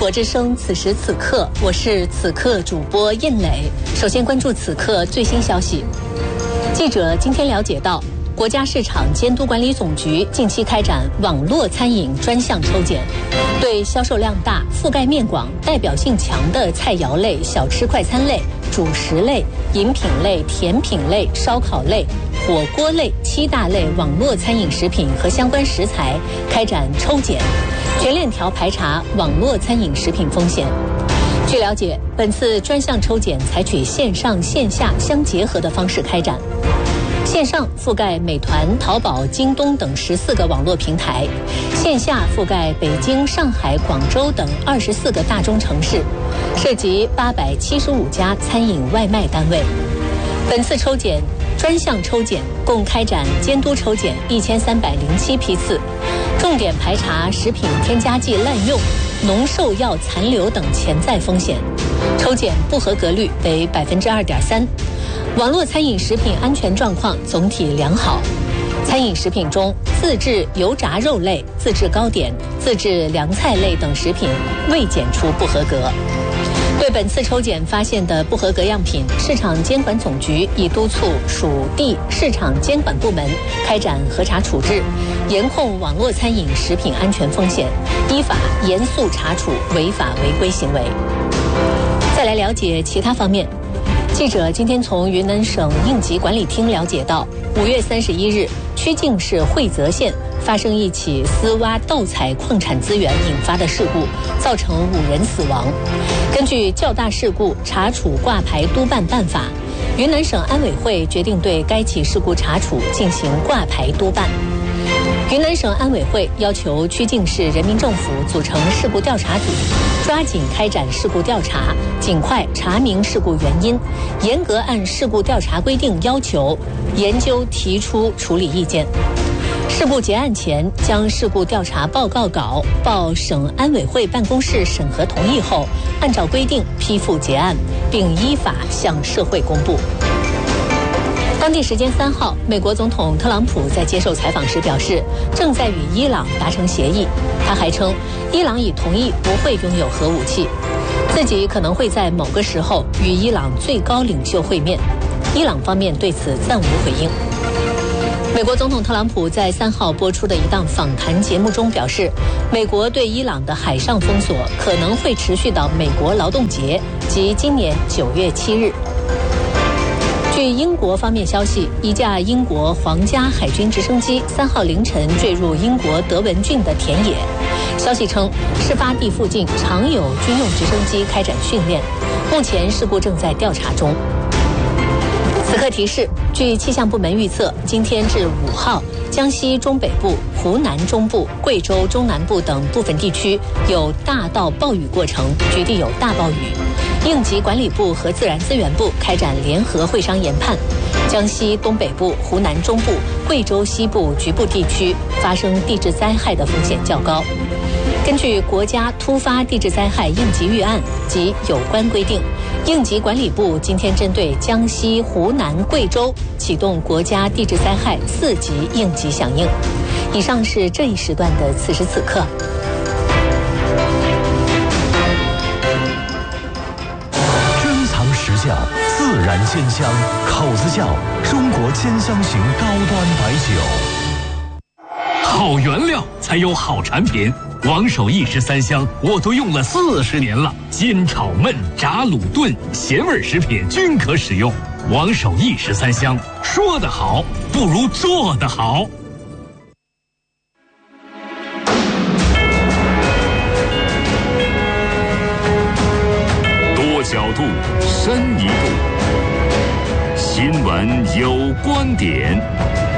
国之声，此时此刻，我是此刻主播印磊。首先关注此刻最新消息。记者今天了解到，国家市场监督管理总局近期开展网络餐饮专项抽检，对销售量大、覆盖面广、代表性强的菜肴类、小吃快餐类、主食类、饮品类、甜品类、烧烤类、火锅类7大类网络餐饮食品和相关食材开展抽检，全链条排查网络餐饮食品风险。据了解，本次专项抽检采取线上线下相结合的方式开展。线上覆盖美团、淘宝、京东等14个网络平台，线下覆盖北京、上海、广州等24个大中城市，涉及875家餐饮外卖单位。本次抽检专项抽检共开展监督抽检1307批次，重点排查食品添加剂滥用、农兽药残留等潜在风险，抽检不合格率为2.3%。网络餐饮食品安全状况总体良好。餐饮食品中，自制油炸肉类、自制糕点、自制凉菜类等食品未检出不合格。对本次抽检发现的不合格样品，市场监管总局已督促属地市场监管部门开展核查处置，严控网络餐饮食品安全风险，依法严肃查处违法违规行为。再来了解其他方面。记者今天从云南省应急管理厅了解到，5月31日，曲靖市惠泽县发生一起私挖盗采矿产资源引发的事故，造成5人死亡。根据较大事故查处挂牌督办办法，云南省安委会决定对该起事故查处进行挂牌督办。云南省安委会要求曲靖市人民政府组成事故调查组，抓紧开展事故调查，尽快查明事故原因，严格按事故调查规定要求研究提出处理意见。事故结案前，将事故调查报告稿报省安委会办公室审核同意后，按照规定批复结案，并依法向社会公布。当地时间3号，美国总统特朗普在接受采访时表示，正在与伊朗达成协议。他还称，伊朗已同意不会拥有核武器，自己可能会在某个时候与伊朗最高领袖会面。伊朗方面对此暂无回应。美国总统特朗普在3号播出的一档访谈节目中表示，美国对伊朗的海上封锁可能会持续到美国劳动节及今年9月7日。据英国方面消息，一架英国皇家海军直升机3号凌晨坠入英国德文郡的田野。消息称，事发地附近常有军用直升机开展训练，目前事故正在调查中。此刻提示，据气象部门预测，今天至5号，江西中北部、湖南中部、贵州中南部等部分地区有大到暴雨过程，局地有大暴雨。应急管理部和自然资源部开展联合会商研判，江西东北部、湖南中部、贵州西部局部地区发生地质灾害的风险较高。根据国家突发地质灾害应急预案及有关规定，应急管理部今天针对江西、湖南、贵州启动国家地质灾害4级应急响应。以上是这一时段的此时此刻。 珍藏实窖，自然鲜香，口子窖，中国千香型高端白酒。 好原料才有好产品。王守义13香我都用了40年了，煎炒焖炸卤炖咸味食品均可使用。王守义13香，说得好不如做得好。多角度，深一步，新闻有观点。